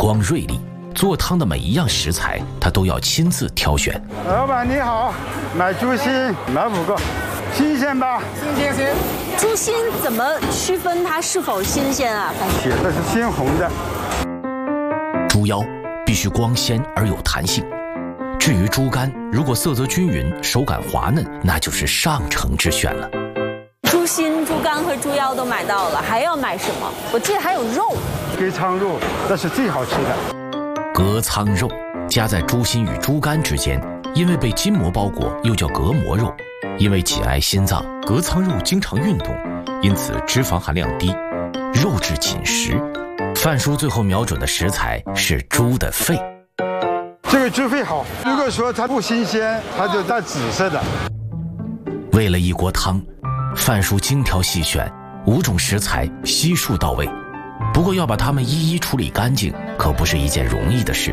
光锐利。做汤的每一样食材，他都要亲自挑选。 老板你好，买猪心，买5个，新鲜吧？新。 猪心怎么区分它是否新鲜啊？ 写的是鲜红的。 猪腰必须光鲜而有弹性。至于猪肝，如果色泽均匀、手感滑嫩，那就是上乘之选了。 猪心、猪肝和猪腰都买到了，还要买什么？我记得还有肉， 隔仓肉，那是最好吃的。 隔仓肉夹在猪心与猪肝之间，因为被筋膜包裹，又叫隔膜肉。因为紧挨心脏，隔仓肉经常运动，因此脂肪含量低，肉质紧实。范叔最后瞄准的食材是猪的肺。 这个猪肺好，如果说它不新鲜，它就带紫色的。 为了一锅汤，范叔精挑细选，5种食材悉数到位。不过要把它们一一处理干净，可不是一件容易的事。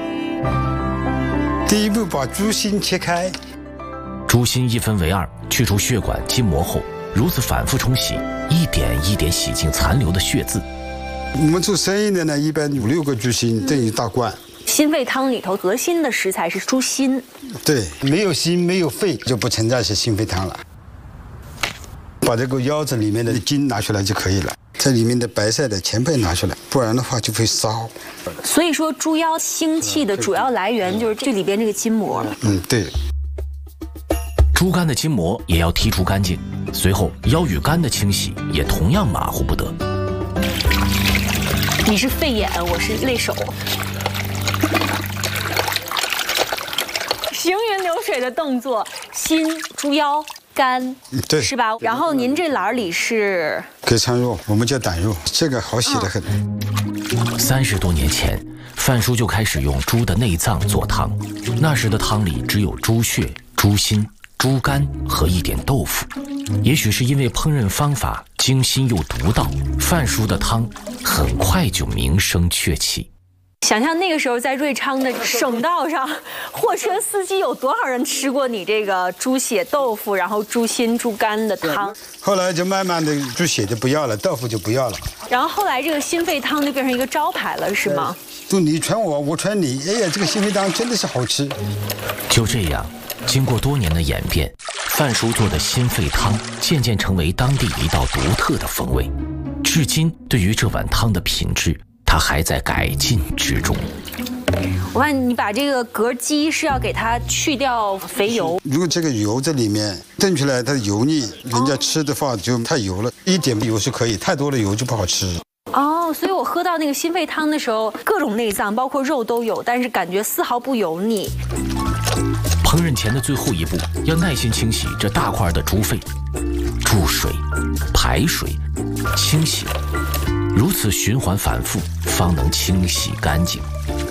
第一步，把猪心切开。 猪心1分为2，去除血管、筋膜后，如此反复冲洗，一点一点洗净残留的血渍。 我们做生意的呢，一般5、6个猪心等于大罐。 心肺汤里头核心的食材是猪心。 对，没有心没有肺，就不存在是心肺汤了。把这个腰子里面的筋拿出来就可以了。这里面的白菜的前背拿出来，不然的话就会烧。 所以说，猪腰腥气的主要来源就是这里边这个筋膜。 对。 猪肝的筋膜也要剔除干净，随后腰与肝的清洗也同样马虎不得。 你是肺眼，我是肋手。行云流水的动作，心、猪腰、肝， 对， 是吧？然后您这篮里是隔仓肉，我们叫胆肉，这个好洗得很。 30多年前，范叔就开始用猪的内脏做汤，那时的汤里只有猪血、猪心、猪肝和一点豆腐。也许是因为烹饪方法精心又独到，范叔的汤很快就名声鹊起。 想象那个时候在瑞昌的省道上，货车司机有多少人吃过你这个猪血豆腐，然后猪心、猪肝的汤？ 后来就慢慢的猪血就不要了，豆腐就不要了。 然后后来这个心肺汤就变成一个招牌了，是吗？ 就你传我，我传你，哎呀，这个心肺汤真的是好吃。 就这样，经过多年的演变，范叔做的心肺汤渐渐成为当地一道独特的风味。至今，对于这碗汤的品质，他还在改进之中。 我看你把这个膈肌是要给它去掉肥油。 如果这个油在里面炖出来它油腻，人家吃的话就太油了，一点油是可以，太多的油就不好吃。 哦，所以我喝到那个心肺汤的时候，各种内脏包括肉都有，但是感觉丝毫不油腻。 烹饪前的最后一步，要耐心清洗这大块的猪肺，注水、排水、清洗，如此循环反复，方能清洗干净。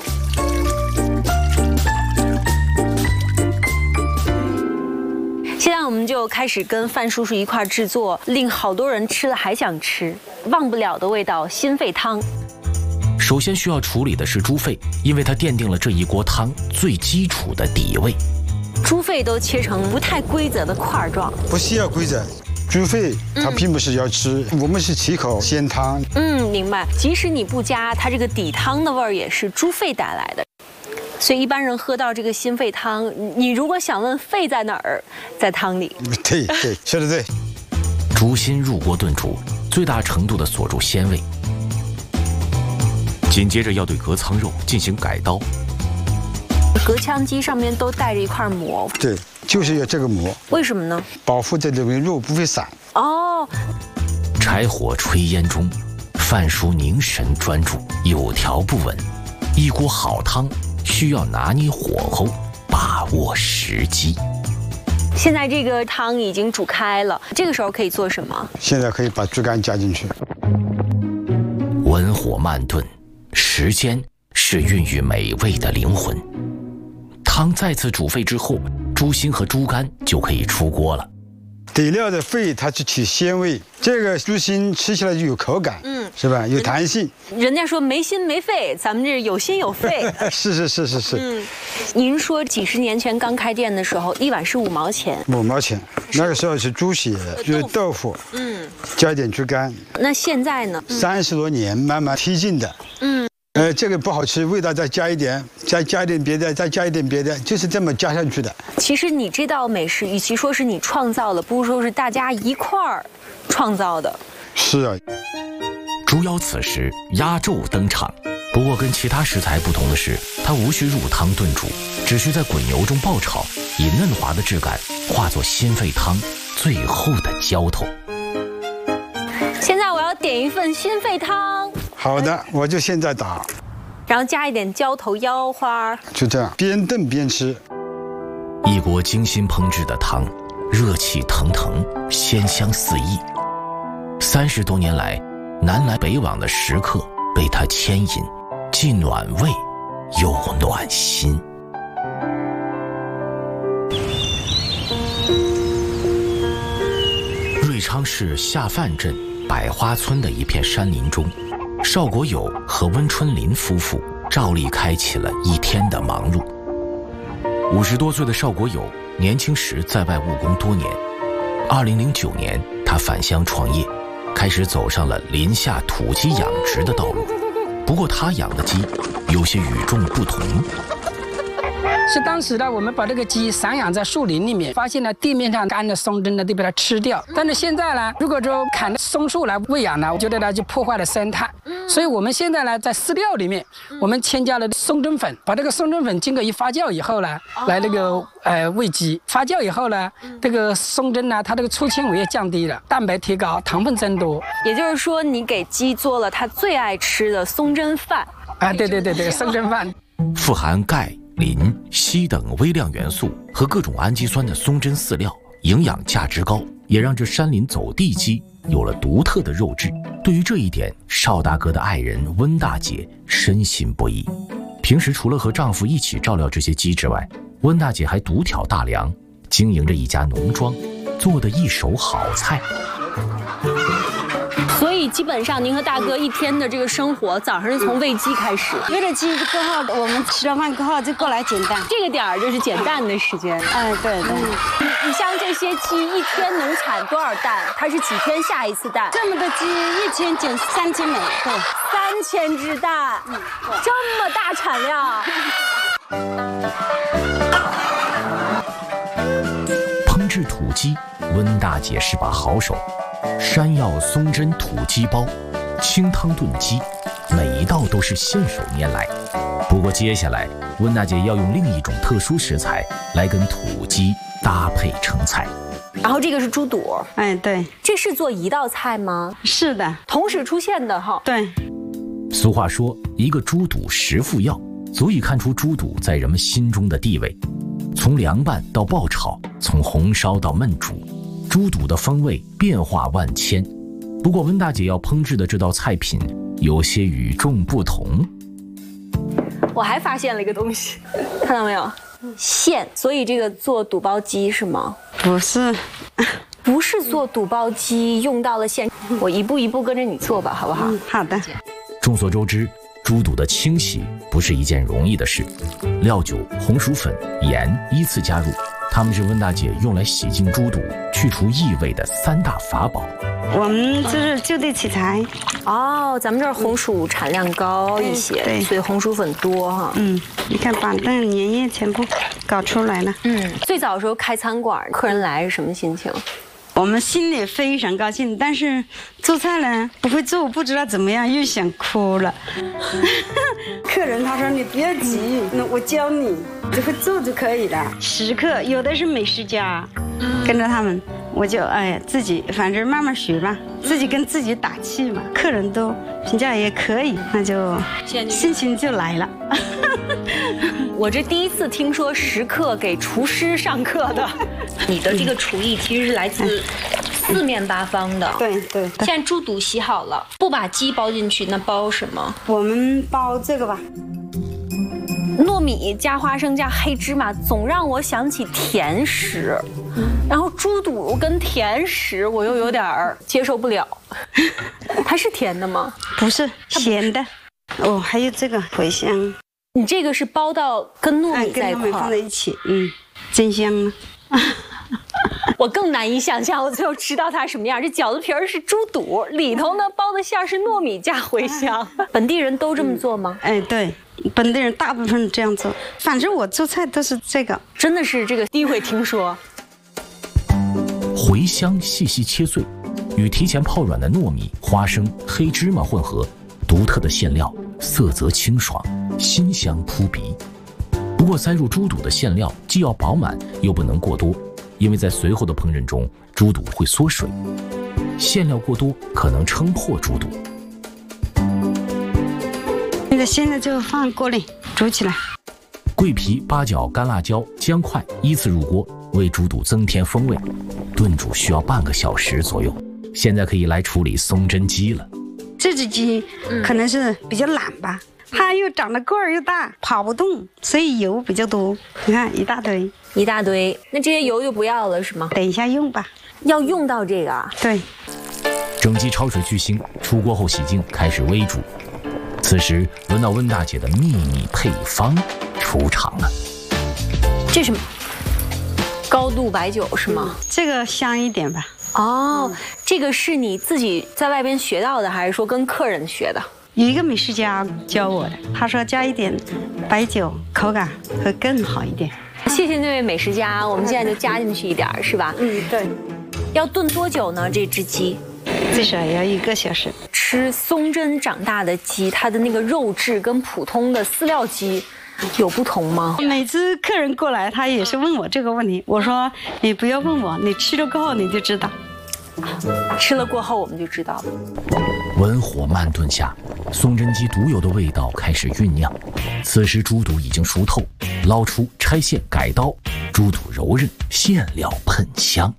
现在我们就开始跟范叔叔一块制作令好多人吃了还想吃、忘不了的味道——心肺汤。 首先需要处理的是猪肺，因为它奠定了这一锅汤最基础的底味。 猪肺都切成不太规则的块状， 不需要规则。猪肺它并不是要吃，我们是起口鲜汤。 明白。即使你不加，它这个底汤的味儿也是猪肺带来的。所以一般人喝到这个心肺汤，你如果想问肺在哪儿，在汤里。 对，说得对。 猪心入锅炖煮，最大程度地锁住鲜味。紧接着要对隔仓肉进行改刀。 隔腔肌上面都带着一块膜。 对，就是要这个膜。为什么呢？ 保护这里面肉不会散。 哦。 柴火炊烟中，范叔凝神专注，有条不紊。一锅好汤需要拿捏火候，把握时机。 现在这个汤已经煮开了，这个时候可以做什么？ 现在可以把猪肝加进去。 文火慢炖，时间是孕育美味的灵魂。汤再次煮沸之后，猪心和猪肝就可以出锅了。 底料的肺它是起鲜味，这个猪心吃起来就有口感，是吧？有弹性。 人家说没心没肺，咱们这有心有肺。 是。 您说几十年前刚开店的时候，一碗是5毛钱。5 毛钱，那个时候是猪血，就是豆腐，加点猪肝。 那现在呢？ 30多年慢慢提进的。 这个不好吃，味道再加一点，再加一点别的，再加一点别的，就是这么加上去的。 其实你这道美食，与其说是你创造了，不如说是大家一块儿创造的。 是啊。 猪腰此时压轴登场，不过跟其他食材不同的是，它无需入汤炖煮，只需在滚油中爆炒，以嫩滑的质感化作心肺汤最后的浇头。 现在我要点一份心肺汤。 好的，我就现在打， 然后加一点浇头腰花， 就这样边炖边吃。 一锅精心烹制的汤，热气腾腾，鲜香四溢。30多年来，南来北往的食客被它牵引，既暖胃又暖心。瑞昌市下范镇百花村的一片山林中，邵国友和温春林夫妇照例开启了一天的忙碌。50多岁的邵国友年轻时在外务工多年，2009年他返乡创业，开始走上了林下土鸡养殖的道路。不过他养的鸡有些与众不同。 是当时呢，我们把这个鸡散养在树林里面，发现了地面上干的松针呢都被它吃掉。但是现在呢，如果说砍松树来喂养呢，我觉得呢就破坏了生态。所以我们现在呢，在饲料里面，我们添加了松针粉，把这个松针粉经过一发酵以后呢，来那个喂鸡。发酵以后呢，这个松针呢，它这个粗纤维也降低了，蛋白提高，糖分增多。 也就是说，你给鸡做了它最爱吃的松针饭。 啊，对，松针饭， 富含钙、磷、硒等微量元素和各种氨基酸的松针饲料，营养价值高，也让这山林走地鸡有了独特的肉质。对于这一点，邵大哥的爱人温大姐深信不疑。平时除了和丈夫一起照料这些鸡之外，温大姐还独挑大梁，经营着一家农庄，做的一手好菜。 所以基本上您和大哥一天的这个生活，早上是从喂鸡开始， 喂了鸡过后，我们吃了饭过后就过来捡蛋， 这个点儿就是捡蛋的时间。 哎，对。 你像这些鸡一天能产多少蛋？它是几天下一次蛋？ 这么多鸡一天捡3000枚，对 ，3000只蛋，这么大产量。 烹制土鸡，温大姐是把好手。山药松针土鸡煲、清汤炖鸡，每一道都是现手拈来。不过接下来，温大姐要用另一种特殊食材来跟土鸡搭配成菜。 然后这个是猪肚， 哎，对， 这是做一道菜吗？ 是的， 同时出现的哈。 对。 俗话说，一个猪肚10副药，足以看出猪肚在人们心中的地位。从凉拌到爆炒，从红烧到焖煮，猪肚的风味变化万千。不过温大姐要烹制的这道菜品有些与众不同。 我还发现了一个东西，看到没有？馅。所以这个做肚包鸡是吗？ 不是， 不是做肚包鸡用到了馅。我一步一步跟着你做吧，好不好？ 好的。 众所周知，猪肚的清洗不是一件容易的事，料酒、红薯粉、盐依次加入，它们是温大姐用来洗净猪肚、去除异味的3大法宝。 我们就是就地取材。 哦，咱们这儿红薯产量高一些， 对， 所以红薯粉多哈。 你看把那粘液全部搞出来了。 最早的时候开餐馆，客人来是什么心情？ 我们心里非常高兴，但是做菜呢不会做，不知道怎么样，又想哭了。客人他说你不要急，那我教你，只会做就可以了。食客有的是美食家，跟着他们，我就自己反正慢慢学吧，自己跟自己打气嘛。客人都评价也可以，那就心情就来了。 我这第一次听说食客给厨师上课的。你的这个厨艺其实是来自四面八方的。 对。 现在猪肚洗好了，不把鸡包进去，那包什么？ 我们包这个吧。 糯米加花生加黑芝麻，总让我想起甜食。然后猪肚跟甜食，我又有点接受不了。它是甜的吗？ 不是，咸的。哦，还有这个茴香。 你这个是包到跟糯米在一块儿， 跟糯米放在一起，真香啊！ 我更难以想象我最后吃到它什么样。这饺子皮儿是猪肚，里头呢包的馅儿是糯米加茴香。本地人都这么做吗？ 哎，对，本地人大部分这样做。反正我做菜都是这个， 真的是这个第一回听说。 茴香细细切碎，与提前泡软的糯米、花生、黑芝麻混合，独特的馅料，色泽清爽，辛香扑鼻。不过塞入猪肚的馅料既要饱满，又不能过多，因为在随后的烹饪中，猪肚会缩水，馅料过多可能撑破猪肚。 那个馅料就放锅里煮起来。 桂皮、八角、干辣椒、姜块依次入锅，为猪肚增添风味。炖煮需要半个小时左右。现在可以来处理松针鸡了。 这只鸡可能是比较懒吧，它又长得个儿又大，跑不动，所以油比较多。你看一大堆， 一大堆。那这些油就不要了是吗？ 等一下用吧。 要用到这个啊？ 对。 整鸡焯水去腥，出锅后洗净，开始煨煮。此时轮到温大姐的秘密配方出场了。 这是高度白酒是吗？ 这个香一点吧。 哦，这个是你自己在外边学到的，还是说跟客人学的？ 有一个美食家教我的，他说加一点白酒，口感会更好一点。 谢谢那位美食家，我们现在就加进去一点，是吧？ 对。 要炖多久呢？这只鸡最少也要1个小时。 吃松针长大的鸡，它的那个肉质跟普通的饲料鸡有不同吗？ 每次客人过来，他也是问我这个问题。我说你不要问我，你吃了过后你就知道。 吃了过后我们就知道了。 文火慢炖下，松针鸡独有的味道开始酝酿。此时猪肚已经熟透，捞出拆馅改刀，猪肚柔韧，馅料喷香。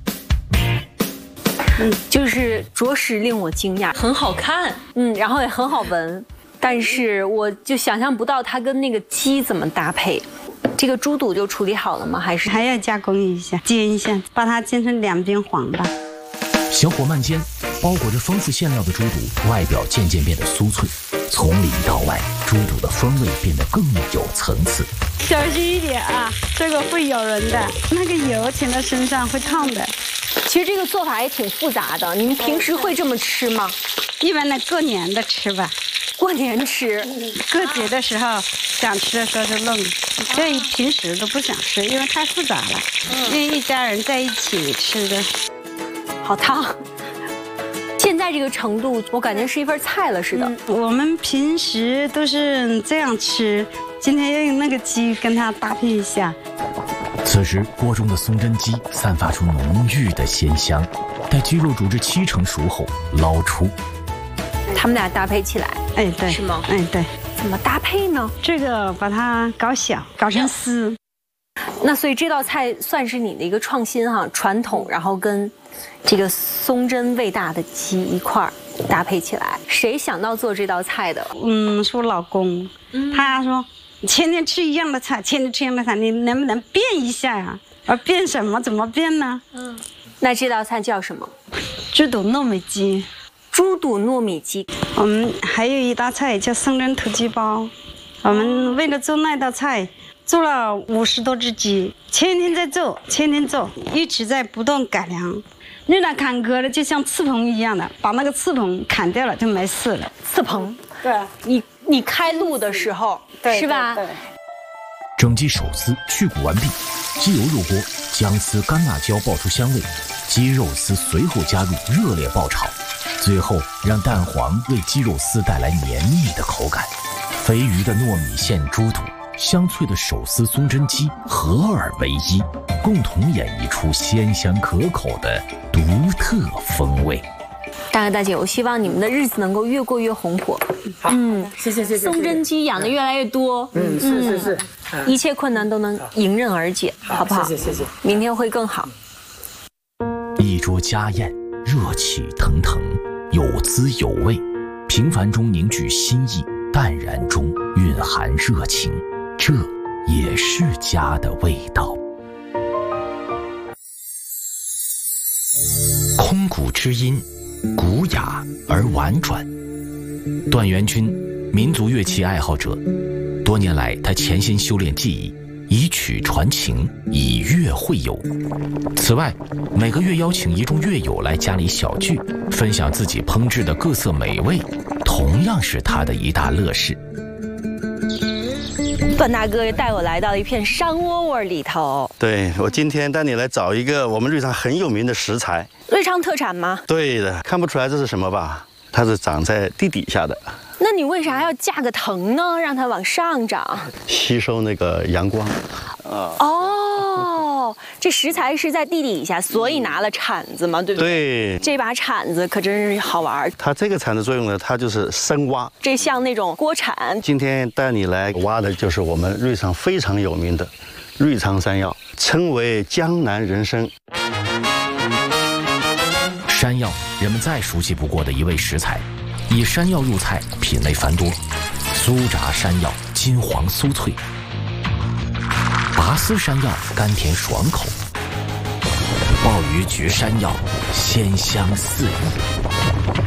就是着实令我惊讶，很好看，然后也很好闻，但是我就想象不到它跟那个鸡怎么搭配。这个猪肚就处理好了吗？还要加工一下，煎一下，把它煎成2边黄吧。 小火慢煎，包裹着丰富馅料的猪肚外表渐渐变得酥脆，从里到外，猪肚的风味变得更有层次。 小心一点啊，这个会咬人的，那个油溅到身上会烫的。 其实这个做法也挺复杂的，您平时会这么吃吗？ 一般的过年的吃吧。 过年吃， 过节的时候想吃的时候就弄，这平时都不想吃，因为太复杂了。因为一家人在一起吃的， 好烫。现在这个程度，我感觉是一份菜了似的。 我们平时都是这样吃，今天要用那个鸡跟它搭配一下。 此时锅中的松针鸡散发出浓郁的鲜香，待鸡肉煮至70%熟后捞出。 他们俩搭配起来， 哎，对， 是吗？ 哎，对。 怎么搭配呢？ 这个把它搞小，搞成丝。 那所以这道菜算是你的一个创新哈，传统，然后跟这个松针味大的鸡一块儿搭配起来。谁想到做这道菜的？ 是我老公。他说天天吃一样的菜，天天吃一样的菜，你能不能变一下呀？变什么？怎么变呢？ 那这道菜叫什么？ 猪肚糯米鸡。 猪肚糯米鸡。 我们还有一道菜叫松针土鸡包。我们为了做那道菜，做了50多只鸡，天天在做，天天做，一直在不断改良。遇到坎坷的就像刺棚一样的，把那个刺棚砍掉了就没事了。 刺棚， 对， 你开路的时候，是吧？ 对。 整鸡手撕去骨完毕，鸡油入锅，姜丝、干辣椒爆出香味，鸡肉丝随后加入，热烈爆炒，最后让蛋黄为鸡肉丝带来绵密的口感。肥鱼的糯米线猪肚，香脆的手撕松针鸡合二为一，共同演绎出鲜香可口的独特风味。 大哥大姐，我希望你们的日子能够越过越红火。 好，谢谢。 松针鸡养的越来越多， 是， 一切困难都能迎刃而解，好不好？ 谢谢。 明天会更好。 一桌家宴，热气腾腾，有滋有味，平凡中凝聚心意，淡然中蕴含热情，这也是家的味道。空谷之音，古雅而婉转。段元君，民族乐器爱好者，多年来他潜心修炼技艺， 以曲传情，以乐会友。此外，每个月邀请一众乐友来家里小聚，分享自己烹制的各色美味，同样是他的一大乐事。 段大哥带我来到一片山窝窝里头。 对，我今天带你来找一个我们瑞昌很有名的食材。 瑞昌特产吗？ 对的，看不出来这是什么吧？它是长在地底下的。 那你为啥要架个藤呢？让它往上长， 吸收那个阳光。 哦，这食材是在地底下，所以拿了铲子嘛，对不对？ 对， 这把铲子可真是好玩。 它这个铲子作用呢，它就是深挖。 这像那种锅铲。 今天带你来挖的就是我们瑞昌非常有名的瑞昌山药，称为江南人参。 山药，人们再熟悉不过的一味食材。以山药入菜，品类繁多，酥炸山药金黄酥脆，拔丝山药甘甜爽口，鲍鱼焗山药鲜香四溢。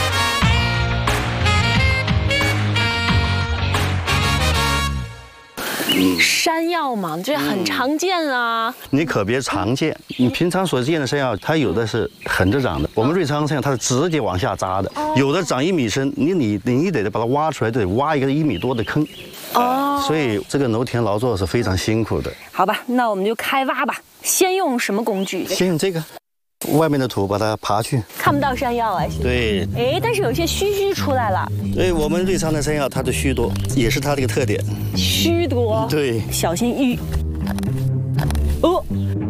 山药嘛，这很常见啊。 你可别常见，你平常所见的山药，它有的是横着长的，我们瑞昌山药它是直接往下扎的，有的长1米深，你得把它挖出来，得挖一个1米多的坑。哦，所以这个农田劳作是非常辛苦的。 好吧，那我们就开挖吧。先用什么工具？ 先用这个，外面的土把它爬去。 看不到山药啊。 对。 哎，但是有些须出来了。 对，我们瑞昌的山药它的须多，也是它这个特点。 须多。 对。 小心遇。哦。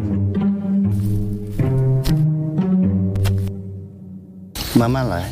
慢慢来。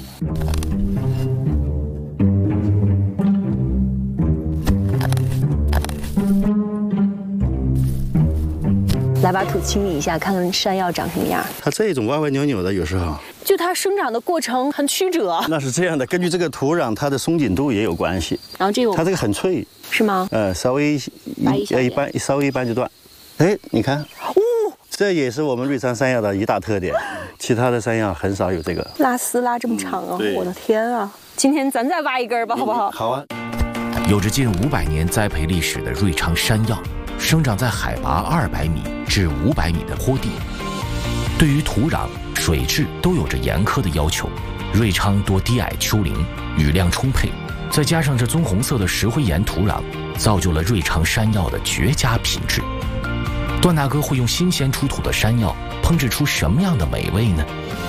来把土清理一下，看看山药长什么样。 它这种歪歪扭扭的，有时候就它生长的过程很曲折。 那是这样的，根据这个土壤，它的松紧度也有关系。 然后这个它这个很脆， 是吗？ 稍微稍微一掰就断。哎，你看，哦，这也是我们瑞昌山药的一大特点，其他的山药很少有这个拉丝拉这么长啊！我的天啊！今天咱再挖一根吧，好不好？ 好啊。 有着近500年栽培历史的瑞昌山药，生长在海拔200米至500米的坡地，对于土壤、水质都有着严苛的要求。瑞昌多低矮丘陵，雨量充沛，再加上这棕红色的石灰岩土壤，造就了瑞昌山药的绝佳品质。段大哥会用新鲜出土的山药烹制出什么样的美味呢？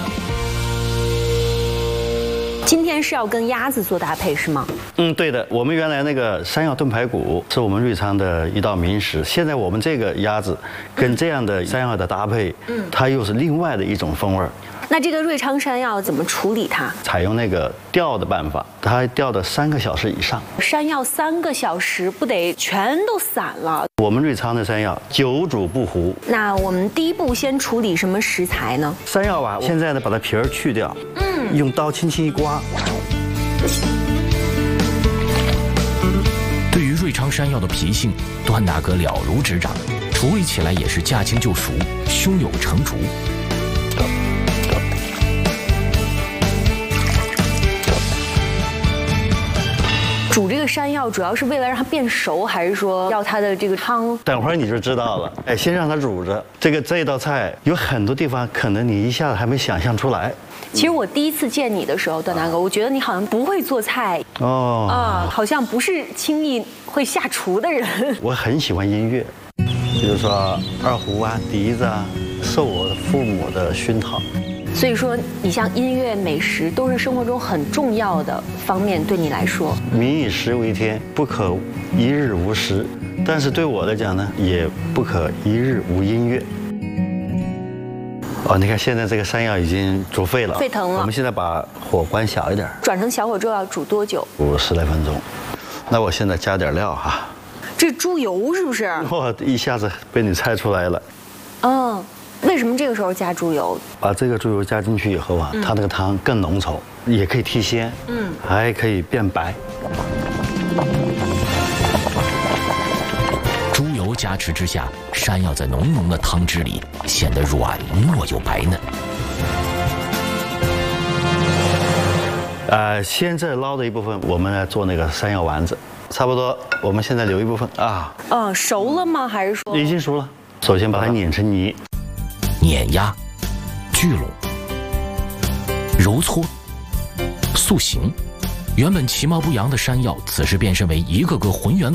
今天是要跟鸭子做搭配是吗？ 对的，我们原来那个山药炖排骨是我们瑞昌的一道名食，现在我们这个鸭子跟这样的山药的搭配，它又是另外的一种风味。 那这个瑞昌山药怎么处理它？ 采用那个吊的办法，它吊的3个小时以上。 山药3个小时不得全都散了？ 我们瑞昌的山药久煮不糊。 那我们第一步先处理什么食材呢？ 山药吧，现在呢把它皮儿去掉，用刀轻轻一刮。 对于瑞昌山药的脾性，段大哥了如指掌，处理起来也是驾轻就熟，胸有成竹。 煮这个山药主要是为了让它变熟，还是说要它的这个汤？ 等会儿你就知道了。哎，先让它煮着。这道菜有很多地方可能你一下子还没想象出来。 其实我第一次见你的时候，段大哥，我觉得你好像不会做菜好像不是轻易会下厨的人。 我很喜欢音乐，比如说二胡啊、笛子啊，受我父母的熏陶。 所以说，你像音乐、美食都是生活中很重要的方面，对你来说， 民以食为天，不可一日无食。但是对我来讲呢，也不可一日无音乐。你看现在这个山药已经煮沸了， 沸腾了。 我们现在把火关小一点， 转成小火之后要煮多久 ？10来分钟。那我现在加点料哈。 这猪油是不是？ 我一下子被你猜出来了。 为什么这个时候加猪油？ 把这个猪油加进去以后啊，它那个汤更浓稠，也可以提鲜，还可以变白。 猪油加持之下，山药在浓浓的汤汁里显得软糯又白嫩。 先这捞的一部分，我们来做那个山药丸子。 差不多，我们现在留一部分啊。 熟了吗？还是说已经熟了？首先把它碾成泥， 碾压、聚拢、揉搓、塑形，原本其貌不扬的山药，此时变身为一个个浑圆